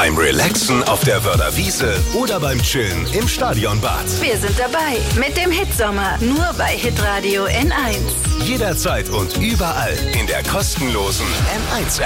Beim Relaxen auf der Wörder Wiese oder beim Chillen im Stadionbad. Wir sind dabei mit dem Hitsommer, nur bei Hitradio N1. Jederzeit und überall in der kostenlosen N1 App.